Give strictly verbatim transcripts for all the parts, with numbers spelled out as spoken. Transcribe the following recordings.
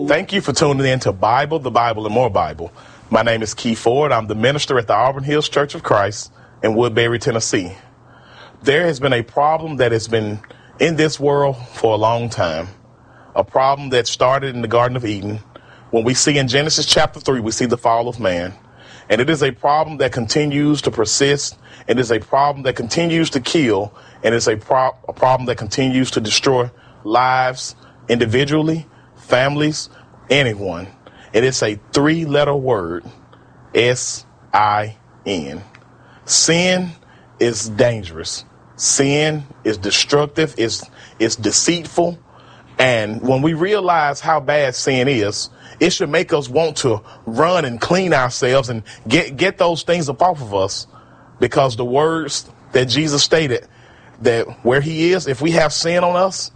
Thank you for tuning in to Bible, the Bible, and More Bible. My name is Keith Ford. I'm the minister at the Auburn Hills Church of Christ in Woodbury, Tennessee. There has been a problem that has been in this world for a long time, a problem that started in the Garden of Eden. When we see in Genesis chapter three, we see the fall of man. And it is a problem that continues to persist. It is a problem that continues to kill. And it's a, pro- a problem that continues to destroy lives individually, families, anyone. And it's a three-letter word, S I N. Sin is dangerous. Sin is destructive. It's, it's deceitful. And when we realize how bad sin is, it should make us want to run and clean ourselves and get, get those things up off of us, because the words that Jesus stated, that where he is, if we have sin on us,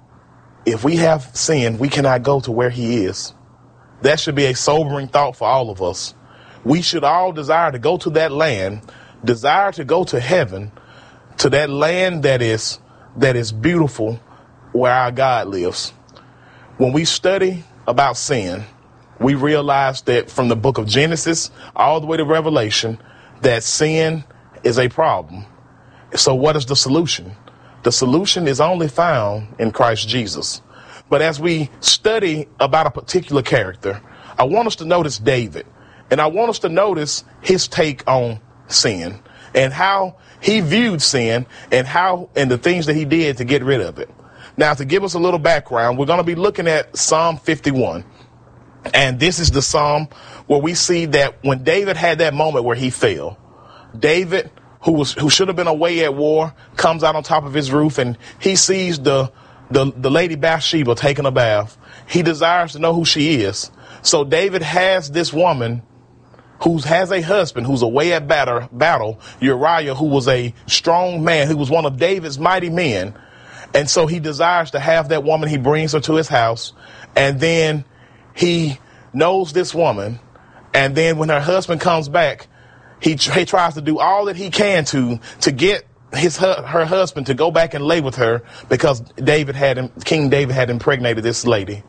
if we have sin, we cannot go to where he is. That should be a sobering thought for all of us. We should all desire to go to that land, desire to go to heaven, to that land that is that is beautiful, where our God lives. When we study about sin, we realize that from the book of Genesis all the way to Revelation, that sin is a problem. So what is the solution? The solution is only found in Christ Jesus. But as we study about a particular character, I want us to notice David. And I want us to notice his take on sin and how he viewed sin and how and the things that he did to get rid of it. Now, to give us a little background, we're going to be looking at Psalm fifty-one. And this is the psalm where we see that when David had that moment where he fell, David, who was who should have been away at war, comes out on top of his roof and he sees the the, the lady Bathsheba taking a bath. He desires to know who she is. So David has this woman who has a husband who's away at battle, battle, Uriah, who was a strong man, who was one of David's mighty men. And so he desires to have that woman. He brings her to his house, and then he knows this woman. And then when her husband comes back, he, he tries to do all that he can to to get his her husband to go back and lay with her, because David had King David had impregnated this lady.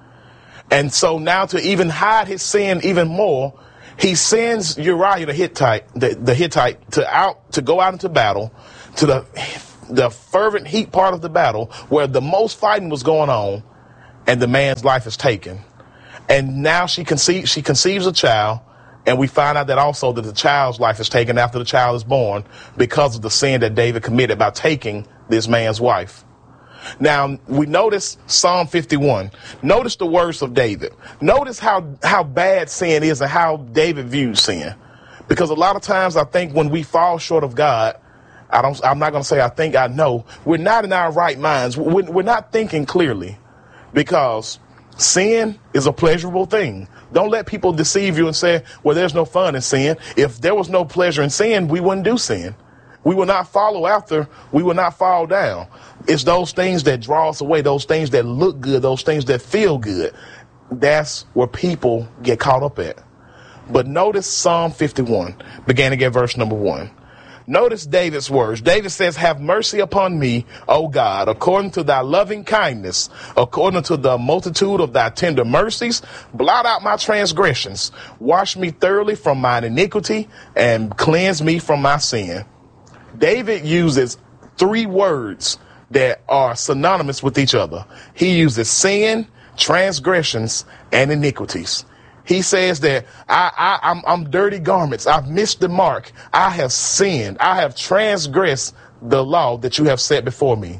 And so now, to even hide his sin even more, he sends Uriah the Hittite, the, the Hittite, to out to go out into battle, to the the fervent heat part of the battle where the most fighting was going on, and the man's life is taken. And now she conceives she conceives a child, and we find out that also that the child's life is taken after the child is born, because of the sin that David committed by taking this man's wife. Now, we notice Psalm fifty-one. Notice the words of David. Notice how, how bad sin is and how David views sin. Because a lot of times I think when we fall short of God, I don't, I'm not going to say I think I know, we're not in our right minds. We're, we're not thinking clearly, because sin is a pleasurable thing. Don't let people deceive you and say, well, there's no fun in sin. If there was no pleasure in sin, we wouldn't do sin. We will not follow after. We will not fall down. It's those things that draw us away, those things that look good, those things that feel good. That's where people get caught up at. But notice Psalm fifty-one, beginning at verse number one. Notice David's words. David says, have mercy upon me, O God, according to thy loving kindness, according to the multitude of thy tender mercies. Blot out my transgressions. Wash me thoroughly from mine iniquity and cleanse me from my sin. David uses three words that are synonymous with each other. He uses sin, transgressions, and iniquities. He says that I, I, I'm, I'm dirty garments. I've missed the mark. I have sinned. I have transgressed the law that you have set before me.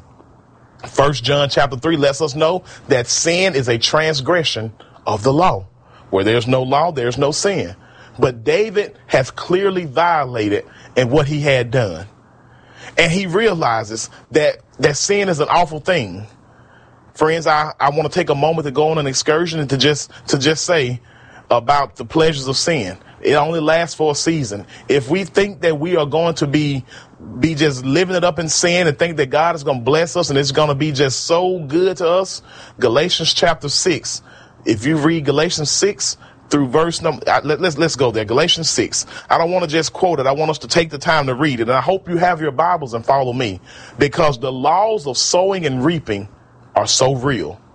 First John chapter three lets us know that sin is a transgression of the law. Where there's no law, there's no sin. But David has clearly violated in what he had done. And he realizes that, that sin is an awful thing. Friends, I, I want to take a moment to go on an excursion and to just to just say about the pleasures of sin. It only lasts for a season. If we think that we are going to be be just living it up in sin and think that God is going to bless us and it's going to be just so good to us, Galatians chapter six. If you read Galatians six through verse number, let, let's let's go there. Galatians six. I don't want to just quote it. I want us to take the time to read it. And I hope you have your Bibles and follow me, because the laws of sowing and reaping are so real.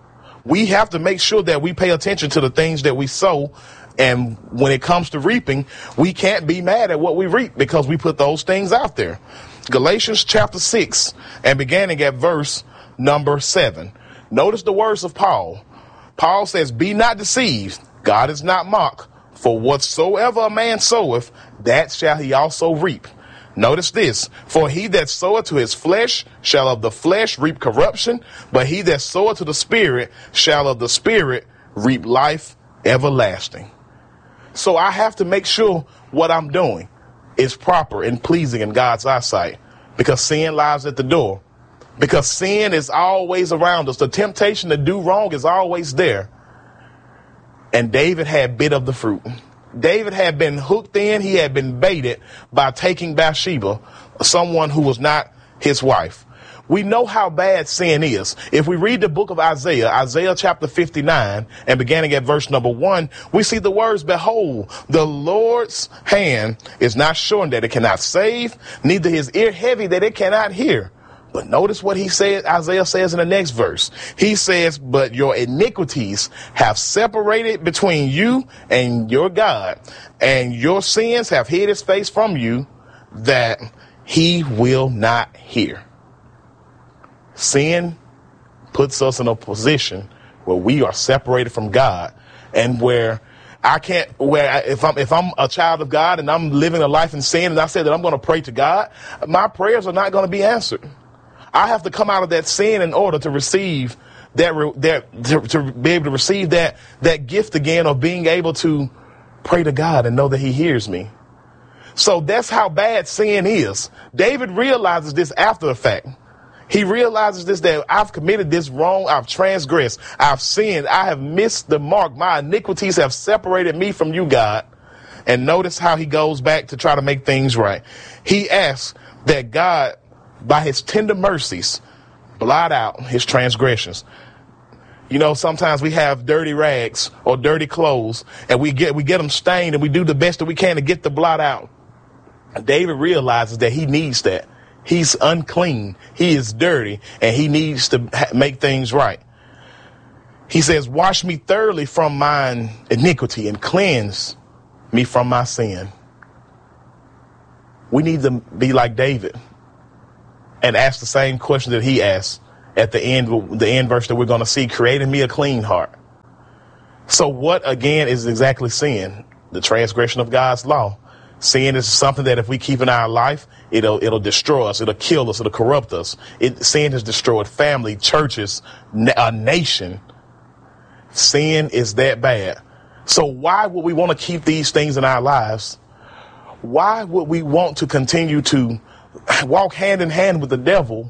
We have to make sure that we pay attention to the things that we sow. And when it comes to reaping, we can't be mad at what we reap because we put those things out there. Galatians chapter six, and beginning at verse number seven. Notice the words of Paul. Paul says, be not deceived. God is not mocked. For whatsoever a man soweth, that shall he also reap. Notice this. For he that soweth to his flesh shall of the flesh reap corruption, but he that soweth to the Spirit shall of the Spirit reap life everlasting. So I have to make sure what I'm doing is proper and pleasing in God's eyesight, because sin lies at the door. Because sin is always around us. The temptation to do wrong is always there. And David had bit of the fruit. David had been hooked in. He had been baited by taking Bathsheba, someone who was not his wife. We know how bad sin is. If we read the book of Isaiah, Isaiah chapter fifty-nine, and beginning at verse number one, we see the words, behold, the Lord's hand is not shortened that it cannot save, neither his ear heavy that it cannot hear. But notice what he said, Isaiah says in the next verse. He says, but your iniquities have separated between you and your God, and your sins have hid his face from you, that he will not hear. Sin puts us in a position where we are separated from God, and where I can't, where I, if I'm, if I'm a child of God and I'm living a life in sin, and I said that I'm going to pray to God, my prayers are not going to be answered. I have to come out of that sin in order to receive that, that to, to be able to receive that, that gift again of being able to pray to God and know that he hears me. So that's how bad sin is. David realizes this after the fact. He realizes this, that I've committed this wrong. I've transgressed. I've sinned. I have missed the mark. My iniquities have separated me from you, God. And notice how he goes back to try to make things right. He asks that God, by his tender mercies, blot out his transgressions. You know, sometimes we have dirty rags or dirty clothes, and we get we get them stained, and we do the best that we can to get the blot out. David realizes that he needs that. He's unclean. He is dirty, and he needs to ha- make things right. He says, wash me thoroughly from mine iniquity and cleanse me from my sin. We need to be like David and ask the same question that he asked at the end, the end verse that we're going to see, creating me a clean heart. So what, again, is exactly sin? The transgression of God's law. Sin is something that if we keep in our life, it'll it'll destroy us, it'll kill us, it'll corrupt us. It, sin has destroyed family, churches, a nation. Sin is that bad. So why would we want to keep these things in our lives? Why would we want to continue to walk hand in hand with the devil?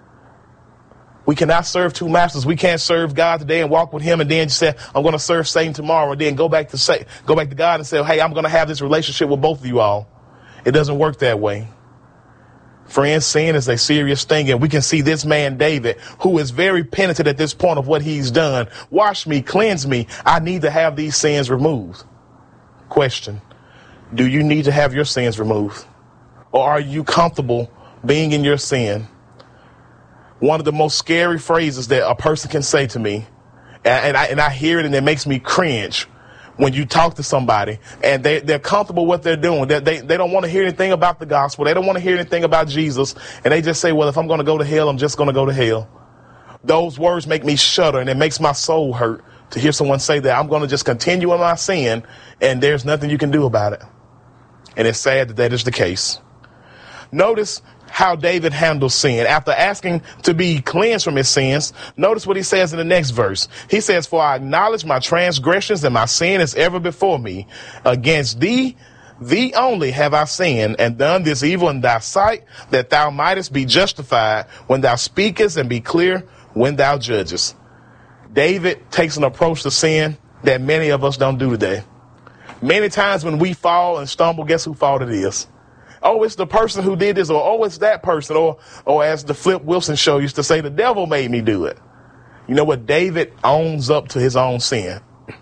We cannot serve two masters. We can't serve God today and walk with him and then say, I'm going to serve Satan tomorrow, and then go back to say, go back to God and say, hey, I'm going to have this relationship with both of you all. It doesn't work that way. Friends, sin is a serious thing, and we can see this man, David, who is very penitent at this point of what he's done. Wash me, cleanse me. I need to have these sins removed. Question: do you need to have your sins removed? Or are you comfortable being in your sin? One of the most scary phrases that a person can say to me, and, and, I, and I hear it and it makes me cringe, when you talk to somebody and they, they're comfortable what they're doing. They, they, they don't want to hear anything about the gospel. They don't want to hear anything about Jesus. And they just say, well, if I'm going to go to hell, I'm just going to go to hell. Those words make me shudder, and it makes my soul hurt to hear someone say that I'm going to just continue in my sin and there's nothing you can do about it. And it's sad that that is the case. Notice how David handles sin. After asking to be cleansed from his sins, notice what he says in the next verse. He says, for I acknowledge my transgressions, and my sin is ever before me. Against thee, thee only have I sinned, and done this evil in thy sight, that thou mightest be justified when thou speakest, and be clear when thou judgest. David takes an approach to sin that many of us don't do today. Many times when we fall and stumble, guess whose fault it is? Oh, it's the person who did this, or oh, it's that person, or or as the Flip Wilson show used to say, the devil made me do it. You know what? David owns up to his own sin.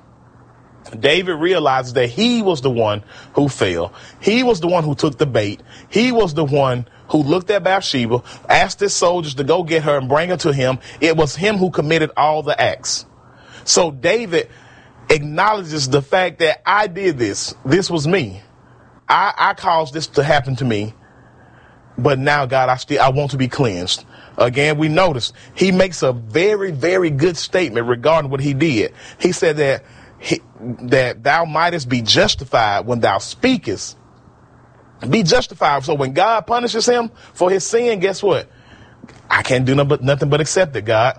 David realizes that he was the one who fell. He was the one who took the bait. He was the one who looked at Bathsheba, asked his soldiers to go get her and bring her to him. It was him who committed all the acts. So David acknowledges the fact that I did this. This was me. I, I caused this to happen to me. But now, God, I still I want to be cleansed. Again, we notice he makes a very, very good statement regarding what he did. He said that he, that thou mightest be justified when thou speakest. Be justified. So when God punishes him for his sin, guess what? I can't do nothing but, nothing but accept it, God.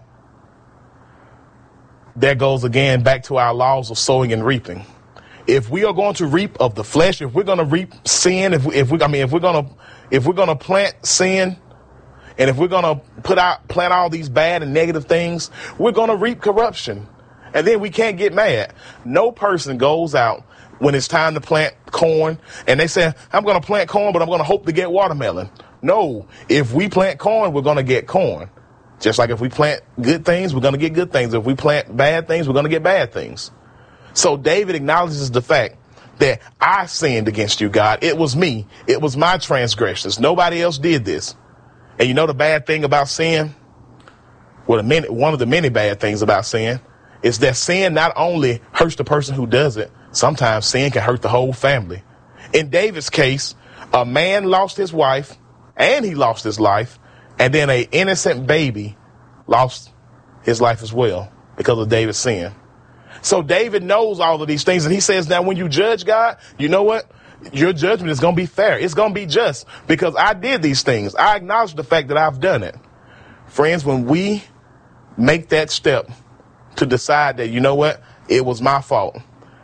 There goes again back to our laws of sowing and reaping. If we are going to reap of the flesh, if we're going to reap sin, if we, if we, I mean, if we're going to, if we're going to plant sin, and if we're going to put out, plant all these bad and negative things, we're going to reap corruption. And then we can't get mad. No person goes out when it's time to plant corn and they say, I'm going to plant corn, but I'm going to hope to get watermelon. No, if we plant corn, we're going to get corn. Just like if we plant good things, we're going to get good things. If we plant bad things, we're going to get bad things. So David acknowledges the fact that I sinned against you, God. It was me. It was my transgressions. Nobody else did this. And you know the bad thing about sin? Well, the many, one of the many bad things about sin is that sin not only hurts the person who does it, sometimes sin can hurt the whole family. In David's case, a man lost his wife and he lost his life, and then an innocent baby lost his life as well because of David's sin. So David knows all of these things, and he says, now when you judge, God, you know what? Your judgment is going to be fair. It's going to be just because I did these things. I acknowledge the fact that I've done it. Friends, when we make that step to decide that, you know what, it was my fault,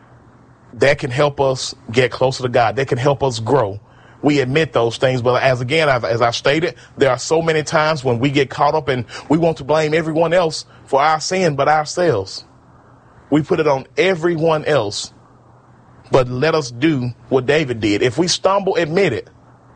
that can help us get closer to God. That can help us grow. We admit those things. But as again, I've, as I stated, there are so many times when we get caught up and we want to blame everyone else for our sin but ourselves. We put it on everyone else. But let us do what David did. If we stumble, admit it.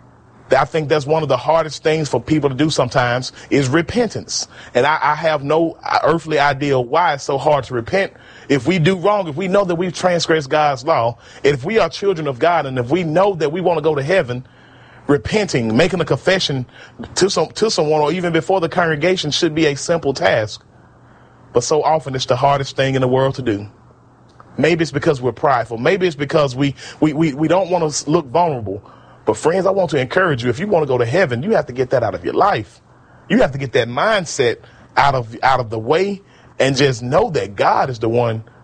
I think that's one of the hardest things for people to do sometimes is repentance. And I, I have no earthly idea why it's so hard to repent. If we do wrong, if we know that we've transgressed God's law, if we are children of God, and if we know that we want to go to heaven, repenting, making a confession to some to someone or even before the congregation should be a simple task. But so often it's the hardest thing in the world to do. Maybe it's because we're prideful. Maybe it's because we, we, we, we don't want to look vulnerable. But friends, I want to encourage you. If you want to go to heaven, you have to get that out of your life. You have to get that mindset out of out of the way and just know that God is the one